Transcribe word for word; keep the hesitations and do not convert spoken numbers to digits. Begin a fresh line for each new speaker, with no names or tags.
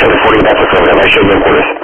seven forty, that's affirmative. I show you, of course.